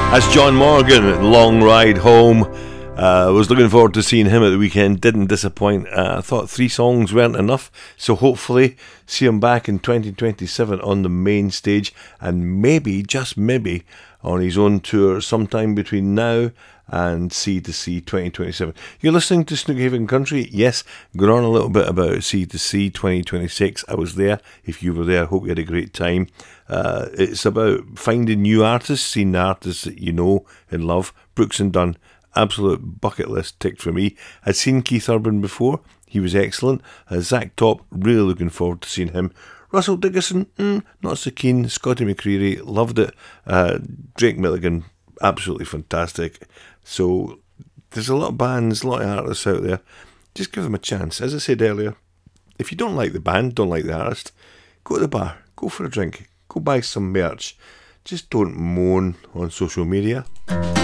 That's John Morgan, Long Ride Home. Was looking forward to seeing him at the weekend. Didn't disappoint. I thought 3 songs weren't enough, so hopefully see him back in 2027 on the main stage, and maybe, just maybe, on his own tour sometime between now and C2C 2027. You're listening to Snookhaven Country. Yes, going on a little bit about C2C 2026. I was there. If you were there, hope you had a great time. It's about finding new artists, seeing the artists that you know and love. Brooks and Dunn, absolute bucket list ticked for me. I'd seen Keith Urban before. He was excellent. Zach Top, really looking forward to seeing him. Russell Dickerson, not so keen. Scotty McCreery, loved it. Drake Milligan, absolutely fantastic. So there's a lot of bands, a lot of artists out there. Just give them a chance. As I said earlier, if you don't like the band, don't like the artist, go to the bar, go for a drink, go buy some merch. Just don't moan on social media.